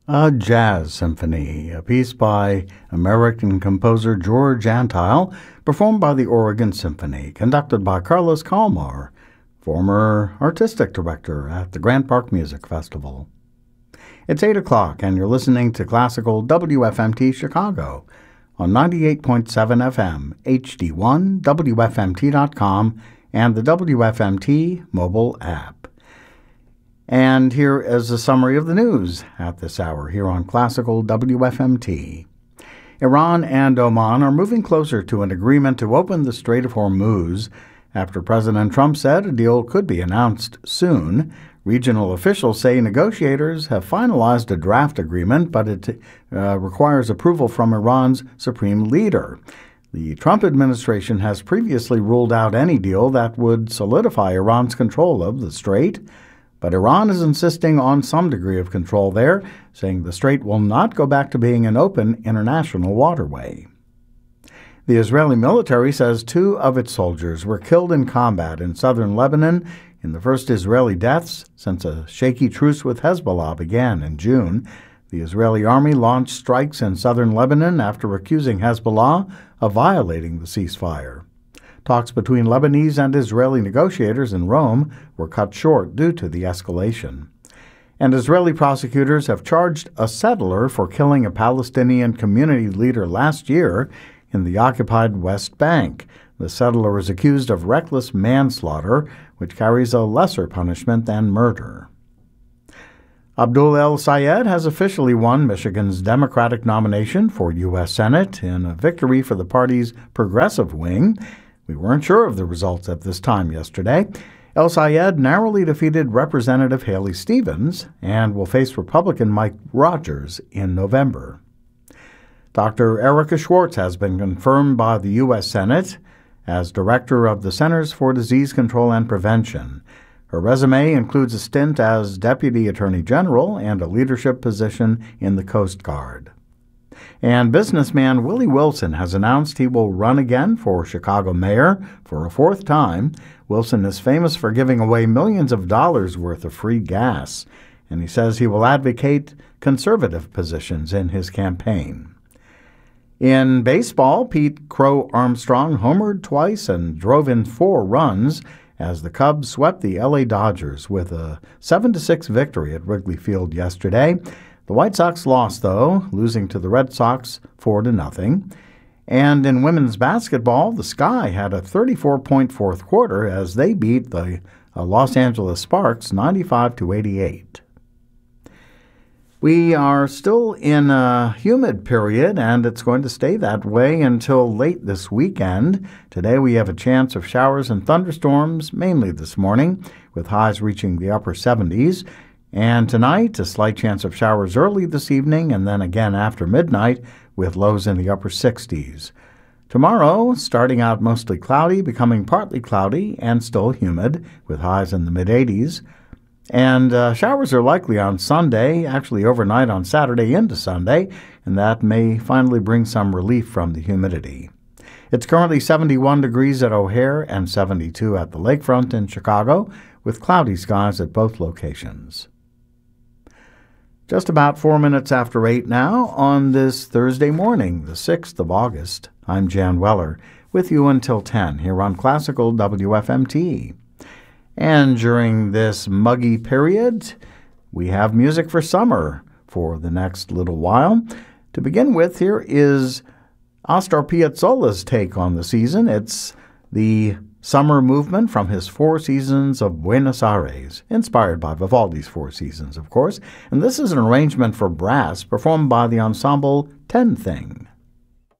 A Jazz Symphony, a piece by American composer George Antheil, performed by the Oregon Symphony, conducted by Carlos Kalmar, former artistic director at the Grant Park Music Festival. It's 8 o'clock, and you're listening to Classical WFMT Chicago on 98.7 FM, HD1, WFMT.com, and the WFMT mobile app. And here is a summary of the news at this hour here on Classical WFMT. Iran and Oman are moving closer to an agreement to open the Strait of Hormuz after President Trump said a deal could be announced soon. Regional officials say negotiators have finalized a draft agreement, but it requires approval from Iran's supreme leader. The Trump administration has previously ruled out any deal that would solidify Iran's control of the strait. But Iran is insisting on some degree of control there, saying the strait will not go back to being an open international waterway. The Israeli military says 2 of its soldiers were killed in combat in southern Lebanon in the first Israeli deaths since a shaky truce with Hezbollah began in June. The Israeli army launched strikes in southern Lebanon after accusing Hezbollah of violating the ceasefire. Talks between Lebanese and Israeli negotiators in Rome were cut short due to the escalation. And Israeli prosecutors have charged a settler for killing a Palestinian community leader last year in the occupied West Bank. The settler is accused of reckless manslaughter, which carries a lesser punishment than murder. Abdul El-Sayed has officially won Michigan's Democratic nomination for U.S. Senate in a victory for the party's progressive wing. We weren't sure of the results at this time yesterday. El-Sayed narrowly defeated Representative Haley Stevens and will face Republican Mike Rogers in November. Dr. Erica Schwartz has been confirmed by the U.S. Senate as director of the Centers for Disease Control and Prevention. Her resume includes a stint as Deputy Attorney General and a leadership position in the Coast Guard. And businessman Willie Wilson has announced he will run again for Chicago mayor for a 4th time. Wilson is famous for giving away millions of dollars worth of free gas, and he says he will advocate conservative positions in his campaign. In baseball, Pete Crow Armstrong homered twice and drove in 4 runs as the Cubs swept the LA Dodgers with a 7-6 victory at Wrigley Field yesterday. The White Sox lost, though, losing to the Red Sox 4-0. And in women's basketball, the Sky had a 34-point fourth quarter as they beat the Los Angeles Sparks 95-88. We are still in a humid period, and it's going to stay that way until late this weekend. Today we have a chance of showers and thunderstorms, mainly this morning, with highs reaching the upper 70s. And tonight, a slight chance of showers early this evening and then again after midnight with lows in the upper 60s. Tomorrow, starting out mostly cloudy, becoming partly cloudy and still humid with highs in the mid-80s. And showers are likely on Sunday, actually overnight on Saturday into Sunday, and that may finally bring some relief from the humidity. It's currently 71 degrees at O'Hare and 72 at the lakefront in Chicago, with cloudy skies at both locations. Just about 4 minutes after 8 now on this Thursday morning, the 6th of August. I'm Jan Weller, with you until 10 here on Classical WFMT. And during this muggy period, we have music for summer for the next little while. To begin with, here is Astor Piazzolla's take on the season. It's the summer movement from his 4 Seasons of Buenos Aires, inspired by Vivaldi's 4 Seasons, of course. And this is an arrangement for brass performed by the ensemble Ten Thing.